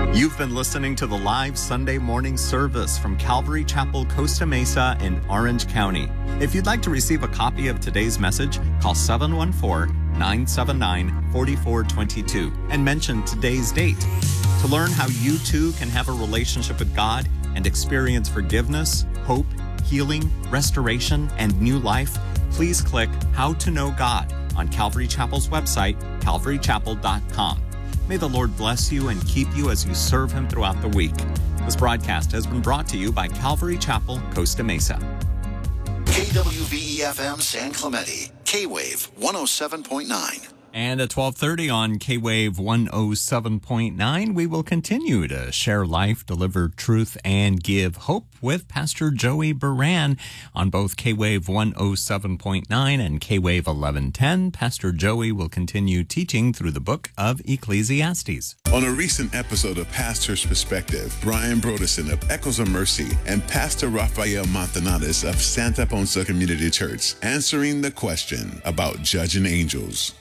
You've been listening to the live Sunday morning service from Calvary Chapel, Costa Mesa in Orange County. If you'd like to receive a copy of today's message, call 714-979-4422 and mention today's date. To learn how you too can have a relationship with God and experience forgiveness, hope, healing, restoration, and new life, please click How to Know God on Calvary Chapel's website, calvarychapel.com. May the Lord bless you and keep you as you serve Him throughout the week. This broadcast has been brought to you by Calvary Chapel, Costa Mesa. KWVE-FM San Clemente, K-Wave 107.9. And at 12:30 on K-Wave 107.9, we will continue to share life, deliver truth, and give hope with Pastor Joey Buran on both K-Wave 107.9 and K-Wave 1110. Pastor Joey will continue teaching through the book of Ecclesiastes. On a recent episode of Pastor's Perspective, Brian Broderson of Echoes of Mercy and Pastor Rafael Montanales of Santa Ponsa Community Church answering the question about judging angels.